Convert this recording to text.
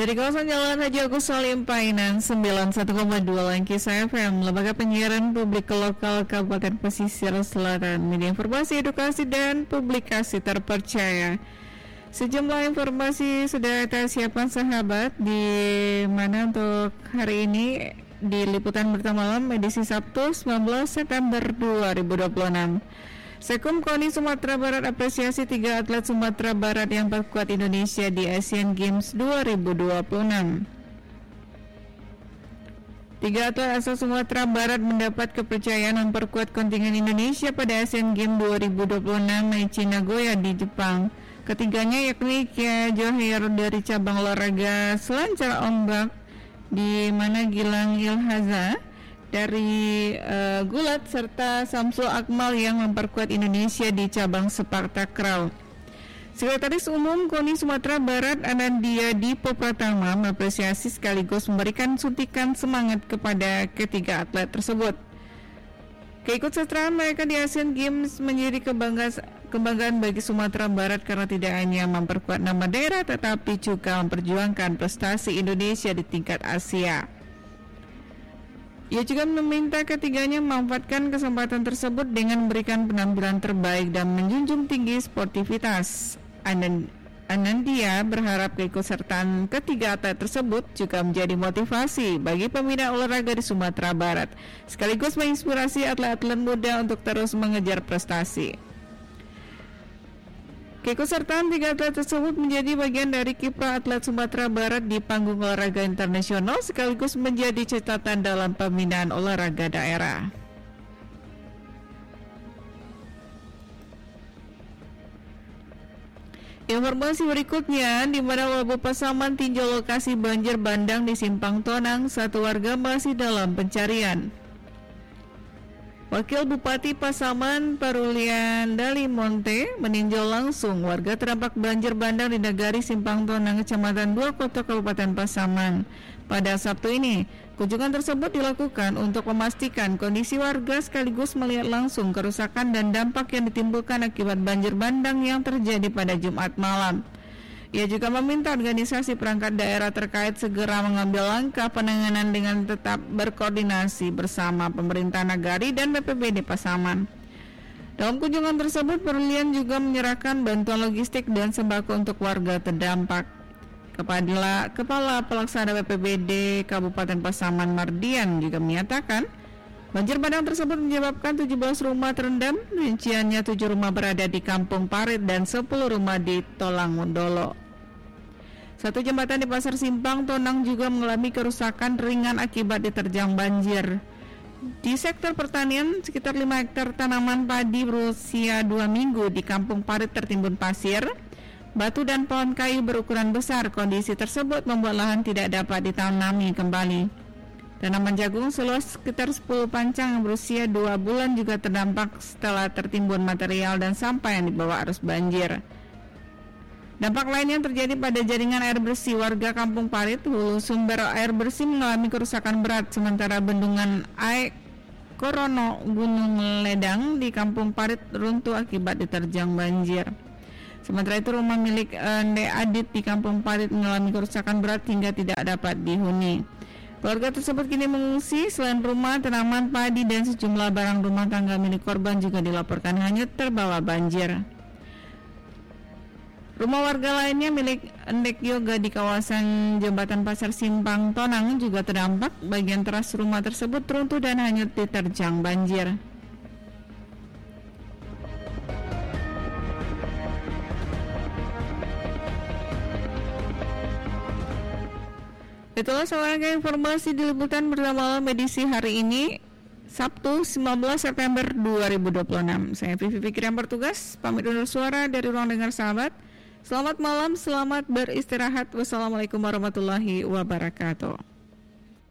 Dari kawasan Jalan Haji Agus Salim Painan 91,2 Langkis FM, Lembaga Penyiaran Publik Lokal Kabupaten Pesisir Selatan, media informasi, edukasi, dan publikasi terpercaya. Sejumlah informasi sudah kita siapkan sahabat, di mana untuk hari ini di Liputan Berita Malam edisi Sabtu 19 September 2026. Sekum KONI Sumatera Barat apresiasi 3 atlet Sumatera Barat yang terkuat Indonesia di Asian Games 2026. 3 atlet asal Sumatera Barat mendapat kepercayaan memperkuat kontingen Indonesia pada Asian Games 2026 di Nagoya di Jepang. Ketiganya yakni Kia Johir dari cabang olahraga selancar ombak, di mana Gilang Ilhaza dari gulat, serta Samsul Akmal yang memperkuat Indonesia di cabang sepak takraw. Sekretaris Umum KONI Sumatera Barat Anandia Dipo Pratama mengapresiasi sekaligus memberikan suntikan semangat kepada ketiga atlet tersebut. Keikutsertaan mereka di Asian Games menjadi kebanggaan bagi Sumatera Barat karena tidak hanya memperkuat nama daerah tetapi juga memperjuangkan prestasi Indonesia di tingkat Asia. Ia juga meminta ketiganya memanfaatkan kesempatan tersebut dengan memberikan penampilan terbaik dan menjunjung tinggi sportivitas. Anandia berharap keikutsertaan ketiga atlet tersebut juga menjadi motivasi bagi peminat olahraga di Sumatera Barat, sekaligus menginspirasi atlet-atlet muda untuk terus mengejar prestasi. Keikutsertaan 3 atlet tersebut menjadi bagian dari kiprah atlet Sumatera Barat di panggung olahraga internasional, sekaligus menjadi catatan dalam pembinaan olahraga daerah. Informasi berikutnya, di mana Wabu Pasaman tinjau lokasi banjir bandang di Simpang Tonang, 1 warga masih dalam pencarian. Wakil Bupati Pasaman Parulian Dalimonte meninjau langsung warga terdampak banjir bandang di Nagari Simpang Tonang, Kecamatan 2 Kota Kabupaten Pasaman. Pada Sabtu ini, kunjungan tersebut dilakukan untuk memastikan kondisi warga sekaligus melihat langsung kerusakan dan dampak yang ditimbulkan akibat banjir bandang yang terjadi pada Jumat malam. Ia juga meminta organisasi perangkat daerah terkait segera mengambil langkah penanganan dengan tetap berkoordinasi bersama pemerintah Nagari dan BPBD Pasaman. Dalam kunjungan tersebut, Parulian juga menyerahkan bantuan logistik dan sembako untuk warga terdampak. Kepala Pelaksana BPBD Kabupaten Pasaman Mardian juga menyatakan, banjir bandang tersebut menyebabkan 17 rumah terendam, rinciannya 7 rumah berada di Kampung Parit dan 10 rumah di Tolangundolo. 1 jembatan di Pasar Simpang Tonang juga mengalami kerusakan ringan akibat diterjang banjir. Di sektor pertanian, sekitar 5 hektar tanaman padi berusia 2 minggu di Kampung Parit tertimbun pasir, batu dan pohon kayu berukuran besar. Kondisi tersebut membuat lahan tidak dapat ditanami kembali. Tanaman jagung seluas sekitar 10 pancang yang berusia 2 bulan juga terdampak setelah tertimbun material dan sampah yang dibawa arus banjir. Dampak lain yang terjadi pada jaringan air bersih warga Kampung Parit, hulu sumber air bersih mengalami kerusakan berat, sementara bendungan Aek Korono Gunung Ledang di Kampung Parit runtuh akibat diterjang banjir. Sementara itu, rumah milik Ende Adit di Kampung Parit mengalami kerusakan berat hingga tidak dapat dihuni. Keluarga tersebut kini mengungsi. Selain rumah, tanaman padi dan sejumlah barang rumah tangga milik korban juga dilaporkan hanyut terbawa banjir. Rumah warga lainnya milik Endek Yoga di kawasan Jembatan Pasar Simpang Tonang juga terdampak. Bagian teras rumah tersebut runtuh dan hanyut diterjang banjir. Itulah selengkapnya informasi di Liputan Berita Malam edisi hari ini, Sabtu 19 September 2026. Saya Vivi Fikri yang bertugas, pamit undur suara dari ruang dengar sahabat. Selamat malam, selamat beristirahat. Wassalamualaikum warahmatullahi wabarakatuh.